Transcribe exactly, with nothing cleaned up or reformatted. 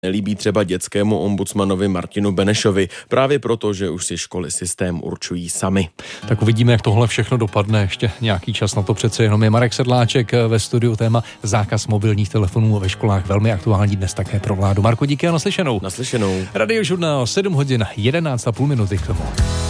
Nelíbí třeba dětskému ombudsmanovi Martinu Benešovi, právě proto, že už si školy systém určují sami. Tak uvidíme, jak tohle všechno dopadne. Ještě nějaký čas na to přece jenom je. Marek Sedláček ve studiu, téma zákaz mobilních telefonů ve školách, velmi aktuální dnes také pro vládu. Marko, díky a naslyšenou. Naslyšenou. Radiožurnál sedm hodin jedenáct a půl minuty k tomu.